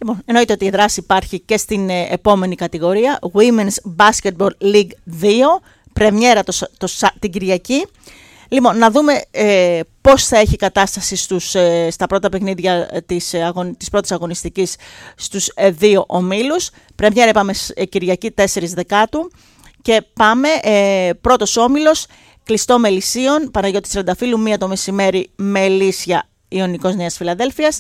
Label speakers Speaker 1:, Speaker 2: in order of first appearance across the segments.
Speaker 1: Εννοείται ότι η δράση υπάρχει και στην επόμενη κατηγορία, Women's Basketball League 2, πρεμιέρα την Κυριακή. Λοιπόν, να δούμε πώς θα έχει κατάσταση στα πρώτα παιχνίδια της πρώτης αγωνιστικής στους δύο ομίλους. Πρεμιέρα είπαμε Κυριακή 4 Δεκάτου και πάμε πρώτος όμιλος, κλειστό Μελισσίων, Παναγιώτης Τρενταφύλου, 1 το μεσημέρι, Μελίσια Ιωνικός Νέας Φιλαδέλφειας.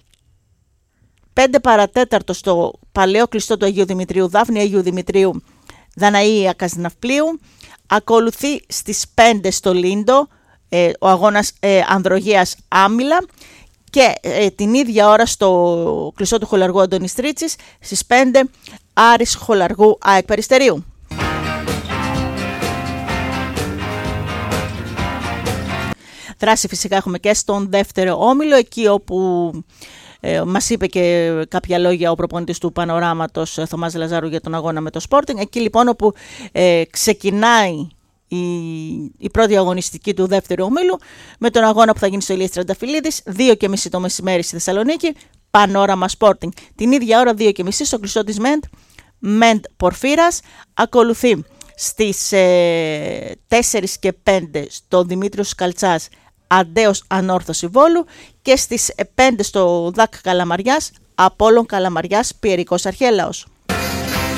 Speaker 1: 5 παρατέταρτο στο παλαιό κλειστό του Αγίου Δημητρίου, Δάφνη Αγίου Δημητρίου, Δαναΐα Καζιναυπλίου. Ακολουθεί στις 5 στο Λίντο ο αγώνας Ανδρογείας Άμυλα και την ίδια ώρα στο κλειστό του Χολαργού Αντώνης Τρίτσης στις 5 Άρης Χολαργού ΑΕΚ Περιστερίου. Δράση φυσικά έχουμε και στον δεύτερο όμιλο, εκεί όπου μας είπε και κάποια λόγια ο προπονητής του Πανοράματος Θωμάς Λαζάρου για τον αγώνα με το Sporting. Εκεί λοιπόν όπου ξεκινάει η πρώτη αγωνιστική του δεύτερου ομίλου με τον αγώνα που θα γίνει στο Ηλίας Τρενταφυλλίδης, 2:30 το μεσημέρι στη Θεσσαλονίκη, Πανόραμα Sporting. Την ίδια ώρα 2:30 στο κλειστό της Μεντ Πορφύρας. Ακολουθεί στις 4 και 5 στο Δημήτριος Καλτσάς, Αντέος Ανόρθωση Βόλου και στις 5 στο ΔΑΚ Καλαμαριάς, Απόλλων Καλαμαριάς Πιερικός Αρχέλαος.